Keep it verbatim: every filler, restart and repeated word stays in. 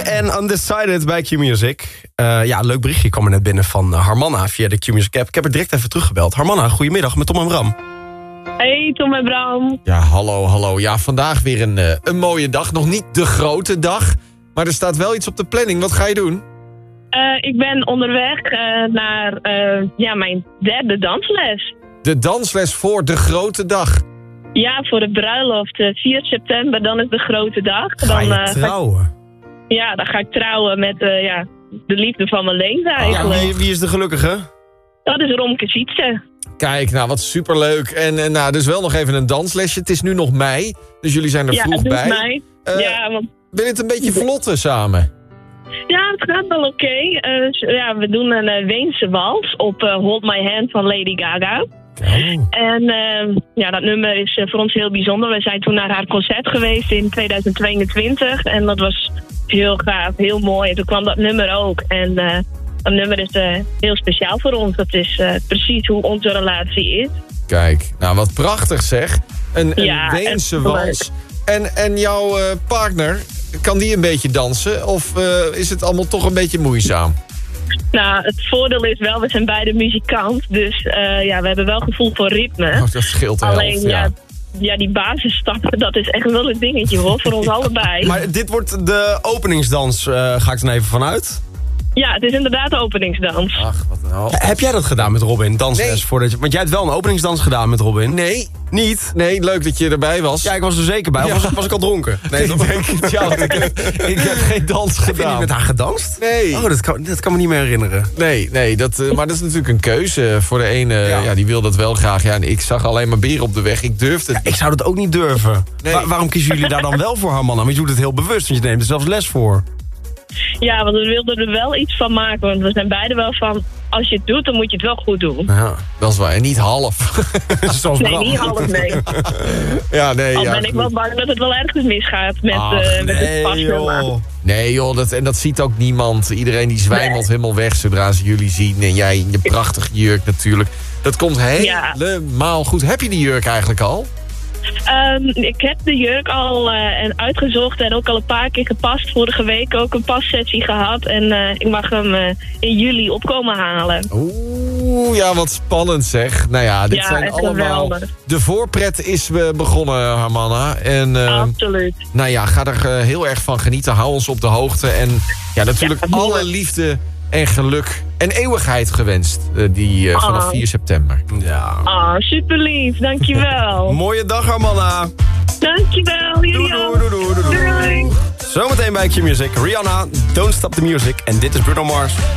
en Undecided bij Q-Music. Uh, ja, leuk berichtje kwam er net binnen van Harmanna via de Q-Music app. Ik heb er direct even teruggebeld. Harmanna, goedemiddag met Tom en Bram. Hey, Tom en Bram. Ja, hallo, hallo. Ja, vandaag weer een, uh, een mooie dag. Nog niet de grote dag, maar er staat wel iets op de planning. Wat ga je doen? Uh, ik ben onderweg uh, naar uh, ja, mijn derde dansles. De dansles voor de grote dag. Ja, voor de bruiloft. Uh, vier september, dan is de grote dag. Ga je dan, uh, trouwen? Ga ik, ja, dan ga ik trouwen met uh, ja, de liefde van mijn leven eigenlijk. Ja, wie, wie is de gelukkige? Dat is Romke Sietse. Kijk, nou wat superleuk. En, en nou, dus wel nog even een danslesje. Het is nu nog mei, dus jullie zijn er ja, vroeg het bij. is mei. Uh, ja, want... Wil je het een beetje vlotten samen? Ja, het gaat wel oké. Okay. Uh, ja, we doen een uh, Weense wals op uh, Hold My Hand van Lady Gaga. Oh. En uh, ja, dat nummer is uh, voor ons heel bijzonder. We zijn toen naar haar concert geweest in tweeduizend tweeëntwintig. En dat was heel gaaf, heel mooi. En toen kwam dat nummer ook. En uh, dat nummer is uh, heel speciaal voor ons. Dat is uh, precies hoe onze relatie is. Kijk, nou wat prachtig zeg. Een, een ja, Weense wals. En, en jouw uh, partner, kan die een beetje dansen? Of uh, is het allemaal toch een beetje moeizaam? Nou, het voordeel is wel, we zijn beide muzikant. Dus uh, ja, we hebben wel gevoel voor ritme. Oh, dat scheelt heel. Alleen, ja, ja, ja, die basisstappen, dat is echt wel een dingetje hoor, voor ons allebei. Maar dit wordt de openingsdans, uh, ga ik er even vanuit? Ja, het is inderdaad de openingsdans. Ach, wat nou. Heb jij dat gedaan met Robin, dansles? Nee. Voordat je, want jij hebt wel een openingsdans gedaan met Robin. Nee, Niet? nee, leuk dat je erbij was. Ja, ik was er zeker bij. Of Ja. was, was ik al dronken? Nee, ik dat... denk het, ja, want ik, heb, ik heb geen dans Heb je niet gedaan. met haar gedanst? Nee. Oh, dat kan, dat kan me niet meer herinneren. Nee, nee dat, uh, maar dat is natuurlijk een keuze. Voor de ene, Ja. ja. die wil dat wel graag. Ja, en ik zag alleen maar beren op de weg. Ik durfde het Ik zou dat ook niet durven. Nee. Wa- waarom kiezen jullie daar dan wel voor, Harmanna? Want je doet het heel bewust, want je neemt er zelfs les voor. Ja, want we wilden er wel iets van maken. Want we zijn beide wel van, als je het doet, dan moet je het wel goed doen. Ja. Dat is waar, en niet half. Zoals Nee, Bram. niet half, nee. ja, nee, Al ja, ben ik wel bang dat het wel ergens misgaat met, Ach, uh, met het nee, pasnummer. joh. Nee joh, dat, en dat ziet ook niemand. Iedereen die zwijmelt Nee. helemaal weg zodra ze jullie zien. En jij in je prachtige jurk natuurlijk. Dat komt helemaal goed. Heb je die jurk eigenlijk al? Um, ik heb de jurk al uh, en uitgezocht en ook al een paar keer gepast. Vorige week ook een passessie gehad. En uh, ik mag hem uh, in juli opkomen halen. Oeh, ja, wat spannend zeg. Nou ja, dit Ja, zijn echt allemaal... geweldig. De voorpret is uh, begonnen, Harmanna. En uh, Absoluut. nou ja, ga er uh, heel erg van genieten. Hou ons op de hoogte. En ja, natuurlijk Ja, alle liefde en geluk en eeuwigheid gewenst. Uh, die uh, vanaf Oh. vier september. Ja. Ah, super lief. Dankjewel. Mooie dag, Harmanna. Dankjewel. Doei, Jullie doei, ook. doei, doei, doei, doei. Doei. Zometeen bij Q-Music. Rihanna, Don't Stop the Music. En dit is Bruno Mars.